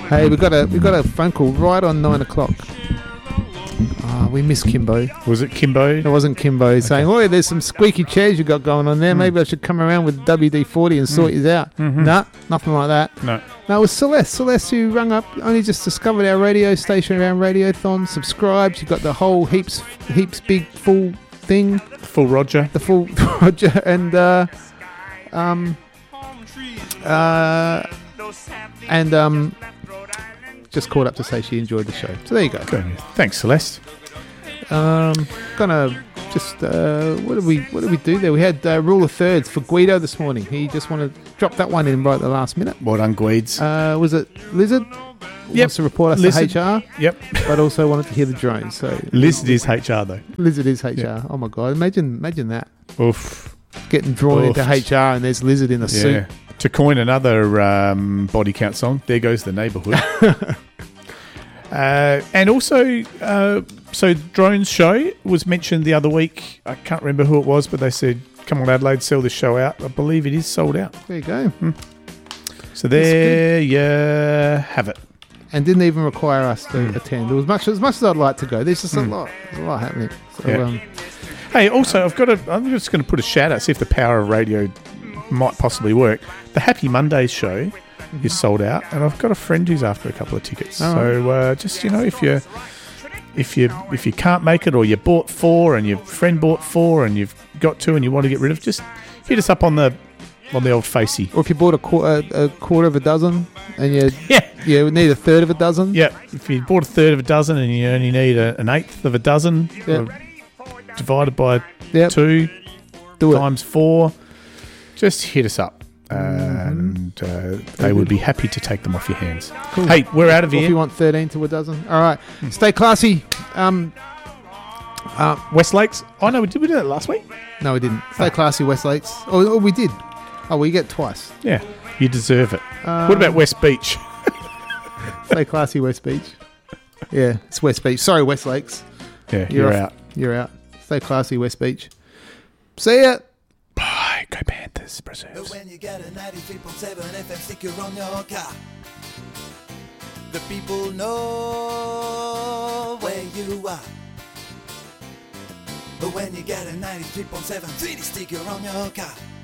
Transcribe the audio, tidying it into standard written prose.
Hey, we got a phone call right on 9 o'clock. We miss Kimbo. Was it Kimbo? It wasn't Kimbo saying, "Oh, there's some squeaky chairs you got going on there. Maybe I should come around with WD-40 and sort you out." Nah, nothing like that. No, it was Celeste. Celeste who rung up, only just discovered our radio station around Radiothon, subscribed. She got the whole heaps big full thing. Full Roger. The full Roger and just called up to say she enjoyed the show. So there you go. Good. Thanks, Celeste. Gonna just what did we do there? We had rule of thirds for Guido this morning. He just wanted to drop that one in right at the last minute. Well done, Guides. Was it Lizard? Yep. Wants to report us Lizard. to HR. Yep. But also wanted to hear the drone. So Lizard is HR though. Lizard is HR. Yep. Oh my god! Imagine that. Oof. Getting drawn into HR and there's Lizard in a suit. To coin another body count song, there goes the neighbourhood. And also, so Drone's show was mentioned the other week. I can't remember who it was, but they said, "Come on, Adelaide, sell this show out." I believe it is sold out. There you go. So there you have it. And didn't even require us to attend. It was as much as I'd like to go. There's just a lot. There's a lot happening. So, Hey, also, I'm just going to put a shout out, see if the power of radio might possibly work. The Happy Mondays show is sold out, and I've got a friend who's after a couple of tickets. So just if you can't make it, or you bought 4 and your friend bought 4 and you've got 2 and you want to get rid of, just hit us up on the old facey. Or if you bought a quarter of a dozen and you need a third of a dozen. Yeah, if you bought a third of a dozen and you only need an eighth of a dozen, divided by 2 times 4, just hit us up. And they would be happy to take them off your hands. Cool. Hey, we're out of here. If you want 13 to a dozen. All right. Stay classy. West Lakes. Oh, no, did we do that last week? No, we didn't. Stay classy, West Lakes. Oh, we did. Oh, well, you get twice. Yeah, you deserve it. What about West Beach? Stay classy, West Beach. Yeah, it's West Beach. Sorry, West Lakes. Yeah, you're out. You're out. Stay classy, West Beach. See ya. Bye. Go Panthers. Preserves. When you get a 93.7 FM sticker on your car, the people know where you are. But when you get a 93.7 3D sticker on your car,